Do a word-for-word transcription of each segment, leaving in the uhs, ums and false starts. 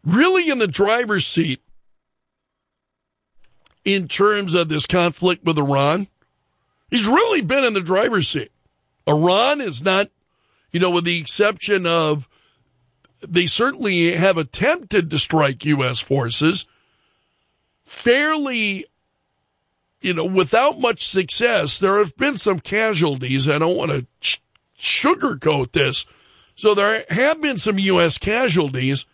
really in the driver's seat in terms of this conflict with Iran. He's really been in the driver's seat. Iran is not, you know, with the exception of they certainly have attempted to strike U S forces fairly, you know, without much success. There have been some casualties. I don't want to sh- sugarcoat this. So there have been some U S casualties.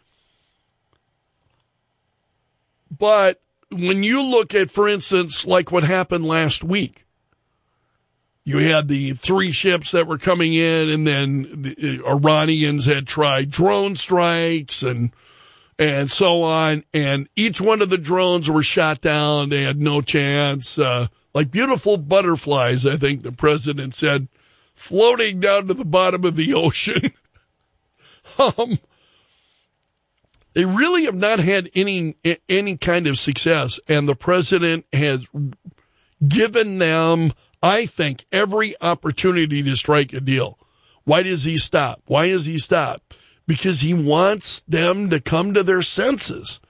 But when you look at, for instance, like what happened last week, you had the three ships that were coming in, and then the Iranians had tried drone strikes and and so on, and each one of the drones were shot down. They had no chance. Uh, like beautiful butterflies, I think the president said, floating down to the bottom of the ocean. um, they really have not had any any kind of success, and the president has given them, I think, every opportunity to strike a deal. Why does he stop? Why does he stop? Because he wants them to come to their senses.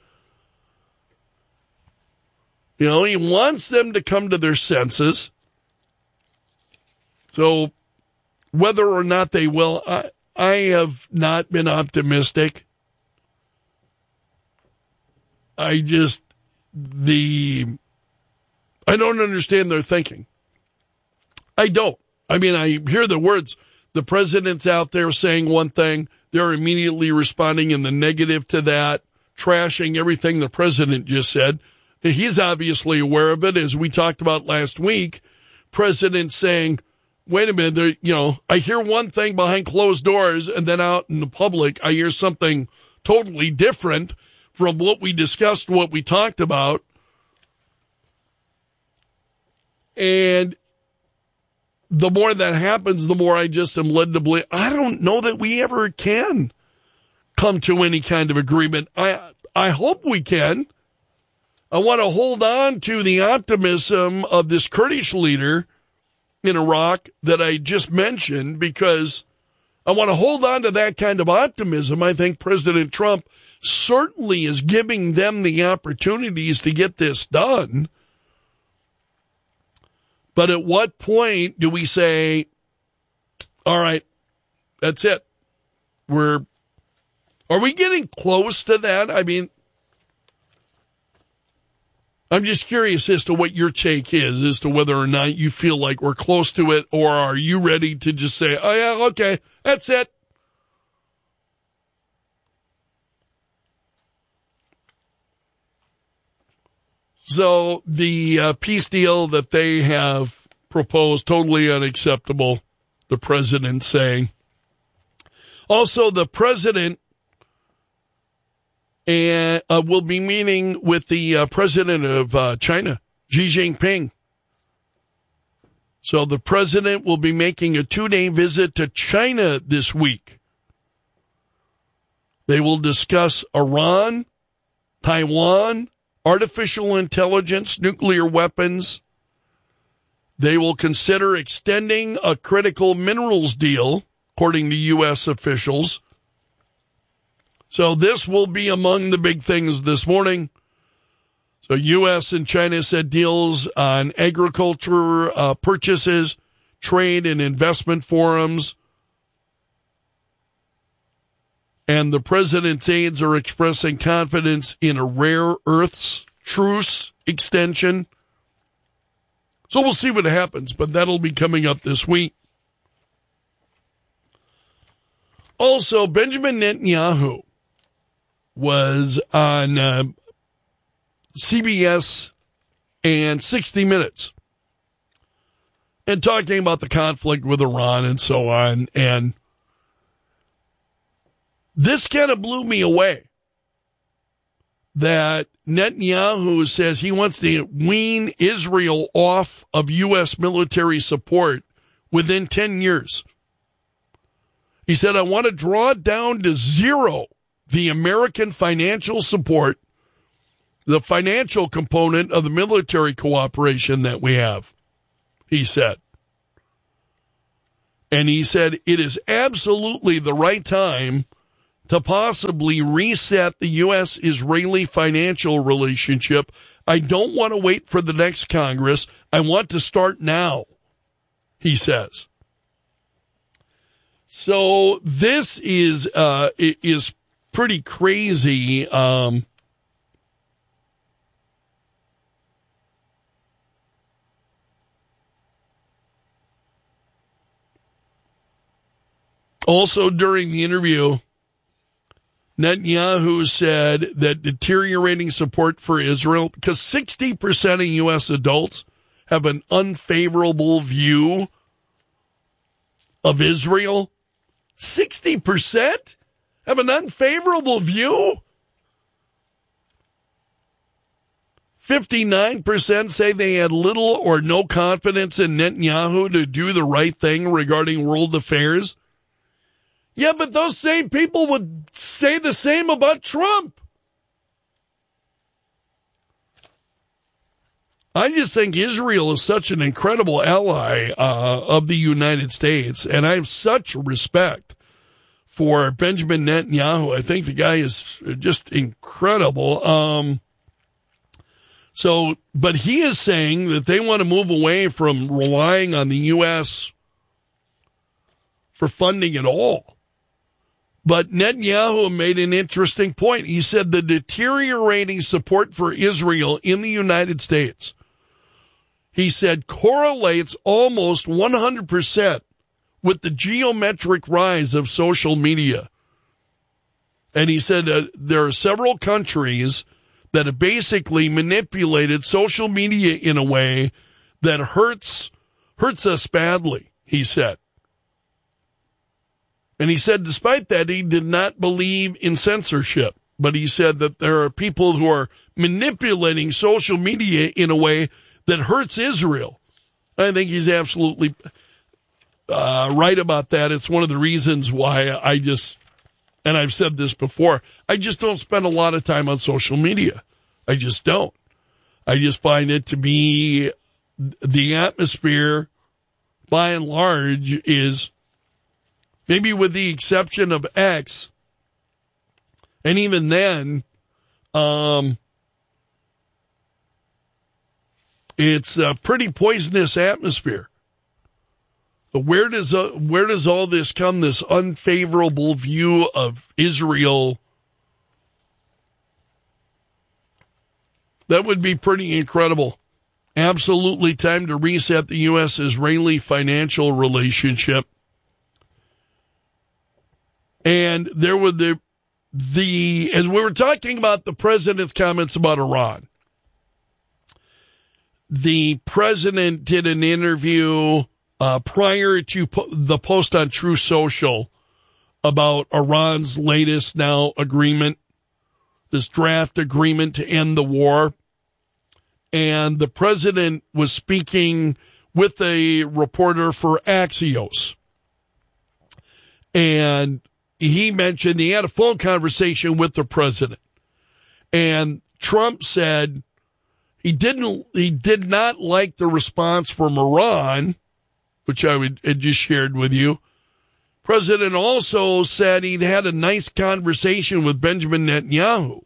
You know, he wants them to come to their senses. So whether or not they will, I, I have not been optimistic. I just, the, I don't understand their thinking. I don't. I mean, I hear the words. The president's out there saying one thing. They're immediately responding in the negative to that, trashing everything the president just said. He's obviously aware of it, as we talked about last week. President saying, wait a minute, there, you know, I hear one thing behind closed doors, and then out in the public, I hear something totally different from what we discussed, what we talked about. And the more that happens, the more I just am led to believe, I don't know that we ever can come to any kind of agreement. I I hope we can. I want to hold on to the optimism of this Kurdish leader in Iraq that I just mentioned, because I want to hold on to that kind of optimism. I think President Trump certainly is giving them the opportunities to get this done. But at what point do we say, all right, that's it? We're, are we getting close to that? I mean, I'm just curious as to what your take is, as to whether or not you feel like we're close to it, or are you ready to just say, oh, yeah, okay, that's it? So the uh, peace deal that they have proposed, totally unacceptable, the president saying. Also, the president and, uh, will be meeting with the uh, president of uh, China, Xi Jinping. So the president will be making a two-day visit to China this week. They will discuss Iran, Taiwan, artificial intelligence, nuclear weapons. They will consider extending a critical minerals deal, according to U S officials. So this will be among the big things this morning. So U S and China said deals on agriculture uh, purchases, trade and investment forums. And the president's aides are expressing confidence in a rare earths truce extension. So we'll see what happens, but that'll be coming up this week. Also, Benjamin Netanyahu was on uh, C B S and sixty minutes and talking about the conflict with Iran and so on, and this kind of blew me away, that Netanyahu says he wants to wean Israel off of U S military support within ten years. He said, I want to draw down to zero the American financial support, the financial component of the military cooperation that we have, he said. And he said, it is absolutely the right time to possibly reset the U S Israeli financial relationship. I don't want to wait for the next Congress. I want to start now, he says. So this is uh, is pretty crazy. Um, also, during the interview, Netanyahu said that deteriorating support for Israel, because sixty percent of U S adults have an unfavorable view of Israel. sixty percent have an unfavorable view? fifty-nine percent say they had little or no confidence in Netanyahu to do the right thing regarding world affairs. Yeah, but those same people would say the same about Trump. I just think Israel is such an incredible ally uh, of the United States, and I have such respect for Benjamin Netanyahu. I think the guy is just incredible. Um, so, but he is saying that they want to move away from relying on the U S for funding at all. But Netanyahu made an interesting point. He said the deteriorating support for Israel in the United States, he said, correlates almost one hundred percent with the geometric rise of social media. And he said uh, there are several countries that have basically manipulated social media in a way that hurts hurts us badly, he said. And he said, despite that, he did not believe in censorship. But he said that there are people who are manipulating social media in a way that hurts Israel. I think he's absolutely uh, right about that. It's one of the reasons why I just, and I've said this before, I just don't spend a lot of time on social media. I just don't. I just find it to be, the atmosphere, by and large, is, maybe with the exception of X, and even then, um, it's a pretty poisonous atmosphere. But where does uh, where does all this come? This unfavorable view of Israel? That would be pretty incredible. Absolutely time to reset the U S Israeli financial relationship. And there were the, the, as we were talking about the president's comments about Iran, the president did an interview uh, prior to po- the post on True Social about Iran's latest now agreement, this draft agreement to end the war. And the president was speaking with a reporter for Axios. And he mentioned he had a phone conversation with the president, and Trump said he didn't, he did not like the response from Iran, which I would, had just shared with you. President also said he'd had a nice conversation with Benjamin Netanyahu,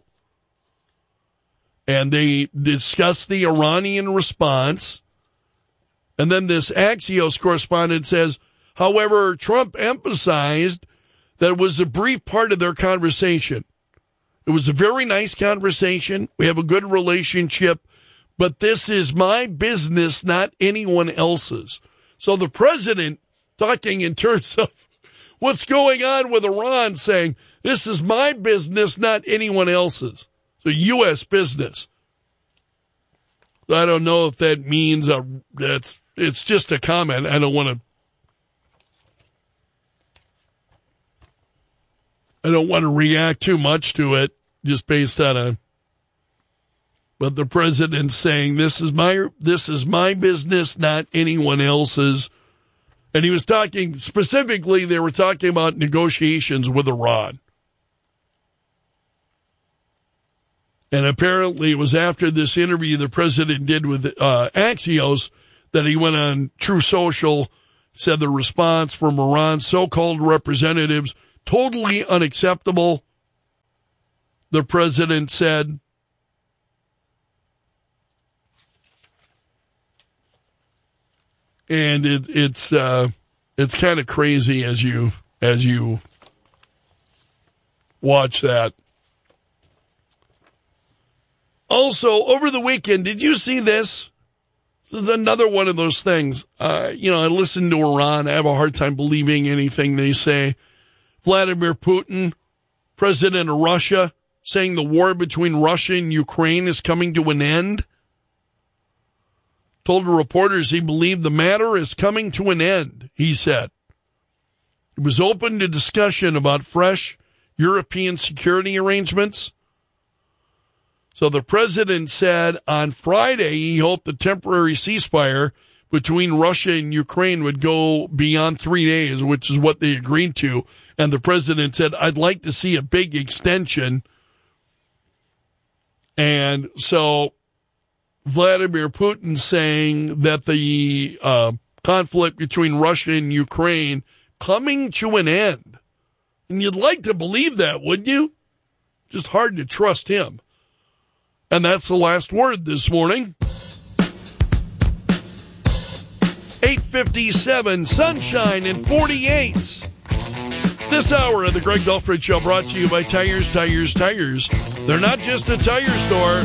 and they discussed the Iranian response. And then this Axios correspondent says, however, Trump emphasized that it was a brief part of their conversation. It was a very nice conversation. We have a good relationship, but this is my business, not anyone else's. So the president, talking in terms of what's going on with Iran, saying, this is my business, not anyone else's. It's a U S business. I don't know if that means a, that's, it's just a comment. I don't want to I don't want to react too much to it, just based on a, but the president's saying this is my, this is my business, not anyone else's. And he was talking specifically, they were talking about negotiations with Iran. And apparently it was after this interview the president did with uh, Axios that he went on True Social, said the response from Iran's so-called representatives totally unacceptable, the president said. And it, it's uh, it's kind of crazy as you as you watch that. Also, over the weekend, did you see this? This is another one of those things. Uh, you know, I listen to Iran. I have a hard time believing anything they say. Vladimir Putin, president of Russia, saying the war between Russia and Ukraine is coming to an end. Told reporters he believed the matter is coming to an end, he said. It was open to discussion about fresh European security arrangements. So the president said on Friday he hoped the temporary ceasefire between Russia and Ukraine would go beyond three days, which is what they agreed to. And the president said, I'd like to see a big extension. And so Vladimir Putin saying that the uh, conflict between Russia and Ukraine coming to an end. And you'd like to believe that, wouldn't you? Just hard to trust him. And that's the last word this morning. eight fifty-seven, sunshine and forty-eights. This hour of the Greg Belford Show brought to you by Tires, Tires, Tires. They're not just a tire store.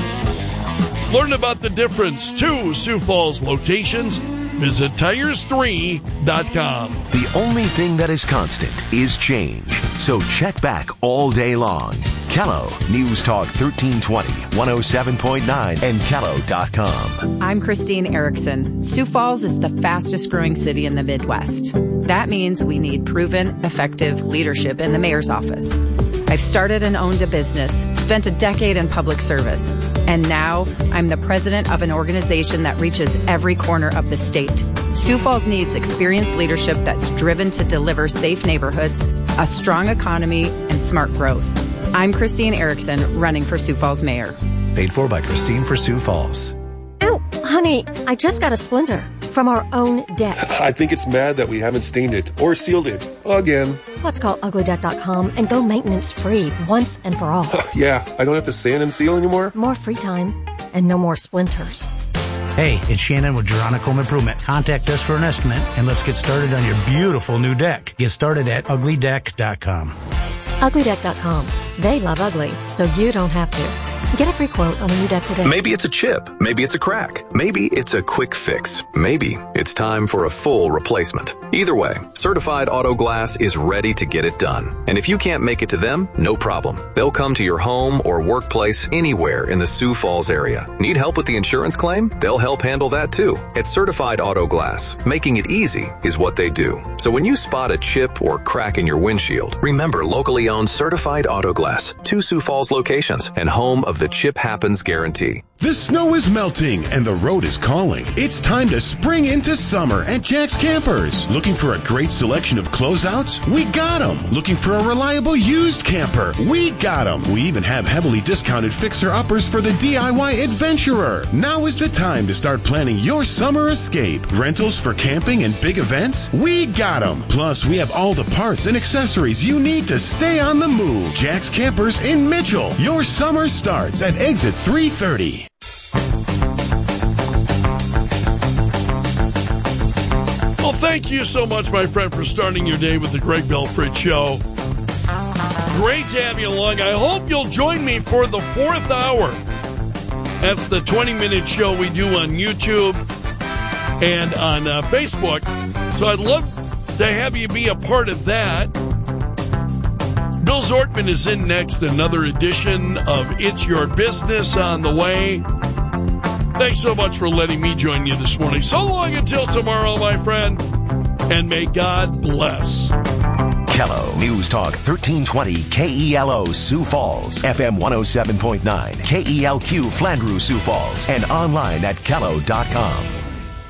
Learn about the difference. Two Sioux Falls locations. Visit tires three dot com. The only thing that is constant is change. So check back all day long. Kello, News Talk thirteen twenty, one oh seven point nine, and kello dot com. I'm Christine Erickson. Sioux Falls is the fastest growing city in the Midwest. That means we need proven, effective leadership in the mayor's office. I've started and owned a business, spent a decade in public service, and now I'm the president of an organization that reaches every corner of the state. Sioux Falls needs experienced leadership that's driven to deliver safe neighborhoods, a strong economy, and smart growth. I'm Christine Erickson, running for Sioux Falls mayor. Paid for by Christine for Sioux Falls. Ow, honey, I just got a splinter from our own deck. I think it's mad that we haven't stained it or sealed it again. Let's call ugly deck dot com and go maintenance free once and for all. Yeah, I don't have to sand and seal anymore. More free time and no more splinters. Hey, it's Shannon with Geronica Home Improvement. Contact us for an estimate and let's get started on your beautiful new deck. Get started at ugly deck dot com. ugly deck dot com. They love ugly, so you don't have to. Get a free quote on a new deck today. Maybe it's a chip. Maybe it's a crack. Maybe it's a quick fix. Maybe it's time for a full replacement. Either way, Certified Auto Glass is ready to get it done. And if you can't make it to them, no problem. They'll come to your home or workplace anywhere in the Sioux Falls area. Need help with the insurance claim? They'll help handle that too. At Certified Auto Glass, making it easy is what they do. So when you spot a chip or crack in your windshield, remember locally owned Certified Auto Glass, two Sioux Falls locations, and home of the Chip Happens Guarantee. The snow is melting and the road is calling. It's time to spring into summer at Jack's Campers. Looking for a great selection of closeouts? We got them. Looking for a reliable used camper? We got them. We even have heavily discounted fixer-uppers for the D I Y adventurer. Now is the time to start planning your summer escape. Rentals for camping and big events? We got them. Plus, we have all the parts and accessories you need to stay on the move. Jack's Campers in Mitchell. Your summer starts at exit three thirty. Well, thank you so much, my friend, for starting your day with the Greg Belford Show. Great to have you along. I hope you'll join me for the fourth hour. That's the twenty-minute show we do on YouTube and on uh, Facebook. So I'd love to have you be a part of that. Bill Zortman is in next, another edition of It's Your Business on the way. Thanks so much for letting me join you this morning. So long until tomorrow, my friend, and may God bless. Kello, News Talk thirteen twenty K E L O Sioux Falls, F M one oh seven point nine, K E L Q Flandreau Sioux Falls, and online at kello dot com.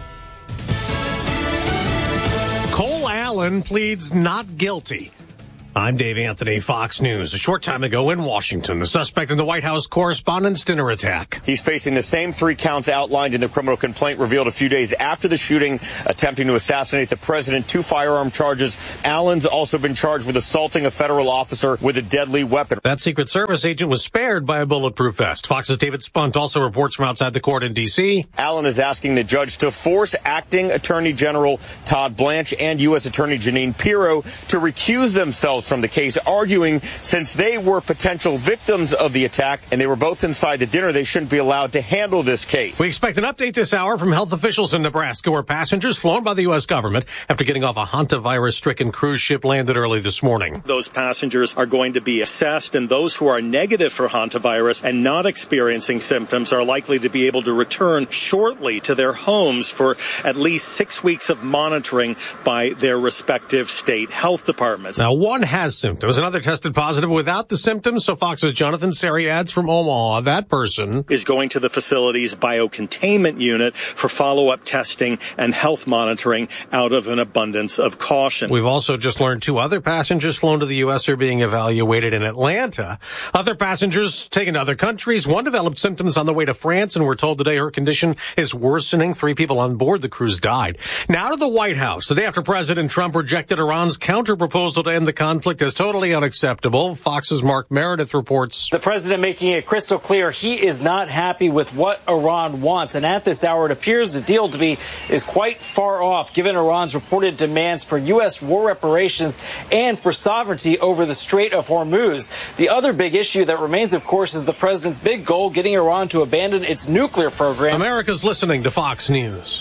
Cole Allen pleads not guilty. I'm Dave Anthony, Fox News. A short time ago in Washington, the suspect in the White House Correspondents' Dinner attack. He's facing the same three counts outlined in the criminal complaint revealed a few days after the shooting, attempting to assassinate the president. Two firearm charges. Allen's also been charged with assaulting a federal officer with a deadly weapon. That Secret Service agent was spared by a bulletproof vest. Fox's David Spunt also reports from outside the court in D C. Allen is asking the judge to force acting Attorney General Todd Blanche and U S Attorney Jeanine Pirro to recuse themselves from the case, arguing since they were potential victims of the attack and they were both inside the dinner, they shouldn't be allowed to handle this case. We expect an update this hour from health officials in Nebraska, where passengers flown by the U S government after getting off a hantavirus-stricken cruise ship landed early this morning. Those passengers are going to be assessed, and those who are negative for hantavirus and not experiencing symptoms are likely to be able to return shortly to their homes for at least six weeks of monitoring by their respective state health departments. Now, one has symptoms. Another tested positive without the symptoms. So Fox's Jonathan Seri adds from Omaha, that person is going to the facility's biocontainment unit for follow-up testing and health monitoring out of an abundance of caution. We've also just learned two other passengers flown to the U S are being evaluated in Atlanta. Other passengers taken to other countries. One developed symptoms on the way to France, and we're told today her condition is worsening. Three people on board the cruise died. Now to the White House. The day after President Trump rejected Iran's counter-proposal to end the conflict as totally unacceptable. Fox's Mark Meredith reports. The president making it crystal clear he is not happy with what Iran wants. And at this hour, it appears the deal to be is quite far off, given Iran's reported demands for U S war reparations and for sovereignty over the Strait of Hormuz. The other big issue that remains, of course, is the president's big goal, getting Iran to abandon its nuclear program. America's listening to Fox News.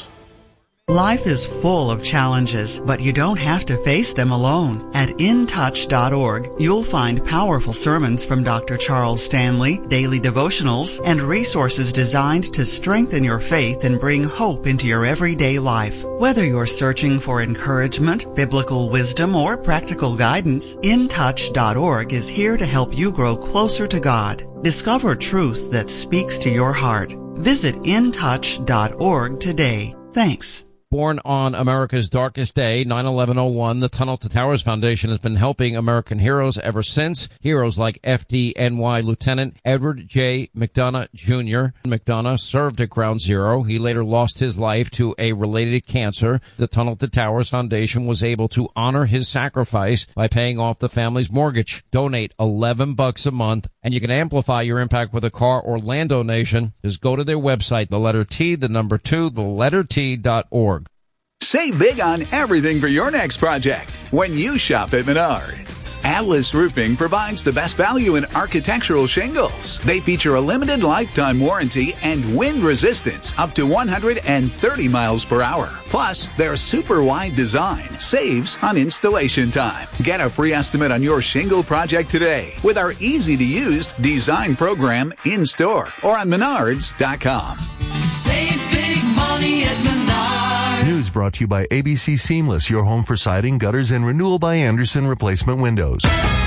Life is full of challenges, but you don't have to face them alone. At in touch dot org, you'll find powerful sermons from Doctor Charles Stanley, daily devotionals, and resources designed to strengthen your faith and bring hope into your everyday life. Whether you're searching for encouragement, biblical wisdom, or practical guidance, in touch dot org is here to help you grow closer to God. Discover truth that speaks to your heart. Visit in touch dot org today. Thanks. Born on America's darkest day, nine eleven oh one, the Tunnel to Towers Foundation has been helping American heroes ever since. Heroes like F D N Y Lieutenant Edward J. McDonough Junior McDonough served at Ground Zero. He later lost his life to a related cancer. The Tunnel to Towers Foundation was able to honor his sacrifice by paying off the family's mortgage. Donate eleven bucks a month, and you can amplify your impact with a car or land donation. Just go to their website, the letter T, the number two, the letter T dot org. Save big on everything for your next project when you shop at Menards. Atlas Roofing provides the best value in architectural shingles. They feature a limited lifetime warranty and wind resistance up to one hundred thirty miles per hour. Plus, their super wide design saves on installation time. Get a free estimate on your shingle project today with our easy-to-use design program in store or on menards dot com. Save big money at Menards. News brought to you by A B C Seamless, your home for siding, gutters, and renewal by Anderson replacement windows.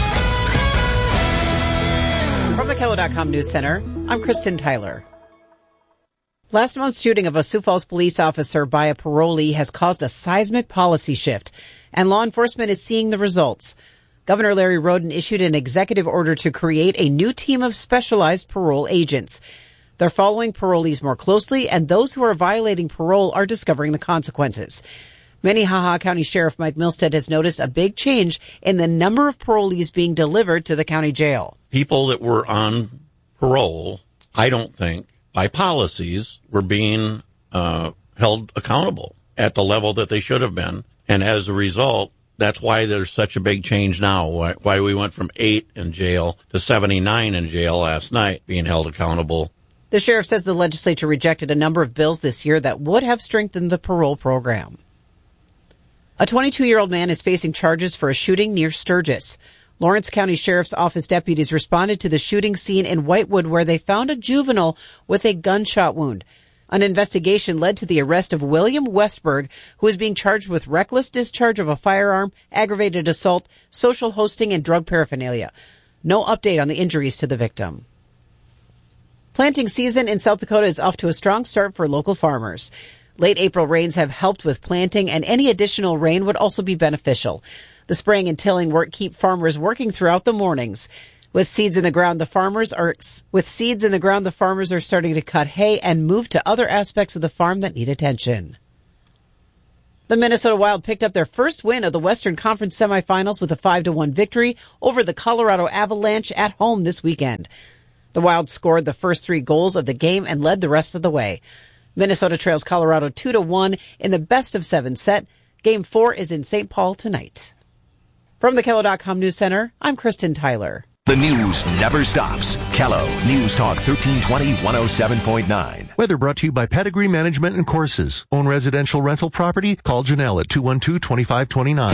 From the Kello dot com News Center, I'm Kristen Tyler. Last month's shooting of a Sioux Falls police officer by a parolee has caused a seismic policy shift, and law enforcement is seeing the results. Governor Larry Roden issued an executive order to create a new team of specialized parole agents. They're following parolees more closely, and those who are violating parole are discovering the consequences. Minnehaha County Sheriff Mike Milstead has noticed a big change in the number of parolees being delivered to the county jail. People that were on parole, I don't think, by policies, were being uh, held accountable at the level that they should have been. And as a result, that's why there's such a big change now, why, why we went from eight in jail to seventy-nine in jail last night being held accountable. The sheriff says the legislature rejected a number of bills this year that would have strengthened the parole program. A twenty-two-year-old man is facing charges for a shooting near Sturgis. Lawrence County Sheriff's Office deputies responded to the shooting scene in Whitewood, where they found a juvenile with a gunshot wound. An investigation led to the arrest of William Westberg, who is being charged with reckless discharge of a firearm, aggravated assault, social hosting, and drug paraphernalia. No update on the injuries to the victim. Planting season in South Dakota is off to a strong start for local farmers. Late April rains have helped with planting, and any additional rain would also be beneficial. The spraying and tilling work keep farmers working throughout the mornings. With seeds in the ground, the farmers are with seeds in the ground, the farmers are starting to cut hay and move to other aspects of the farm that need attention. The Minnesota Wild picked up their first win of the Western Conference semifinals with a five to one victory over the Colorado Avalanche at home this weekend. The Wild scored the first three goals of the game and led the rest of the way. Minnesota trails Colorado two to one in the best of seven set. Game four is in Saint Paul tonight. From the Kello dot com News Center, I'm Kristen Tyler. The news never stops. Kello News Talk thirteen twenty, one oh seven point nine. Weather brought to you by Pedigree Management and Courses. Own residential rental property? Call Janelle at two one two, two five two nine.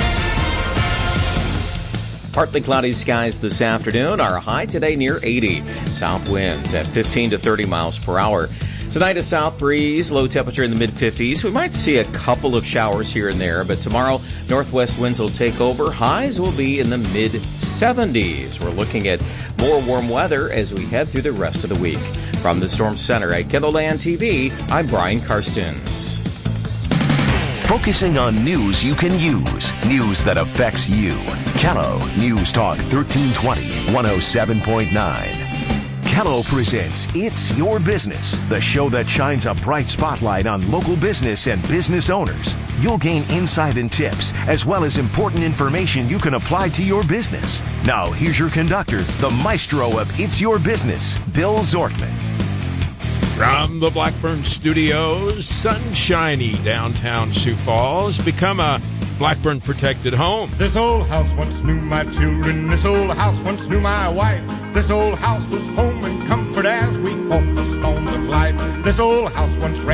Partly cloudy skies this afternoon. Our high today near eighty. South winds at fifteen to thirty miles per hour. Tonight a south breeze, low temperature in the mid-fifties. We might see a couple of showers here and there, but tomorrow northwest winds will take over. Highs will be in the mid-seventies. We're looking at more warm weather as we head through the rest of the week. From the Storm Center at KENDLELAND T V, I'm Brian Karstens. Focusing on news you can use. News that affects you. Kello News Talk thirteen twenty, one oh seven point nine. Kello presents It's Your Business, the show that shines a bright spotlight on local business and business owners. You'll gain insight and tips, as well as important information you can apply to your business. Now, here's your conductor, the maestro of It's Your Business, Bill Zortman. From the Blackburn Studios, sunshiny downtown Sioux Falls, become a Blackburn protected home. This old house once knew my children. This old house once knew my wife. This old house was home and comfort as we fought the storms of life. This old house once ran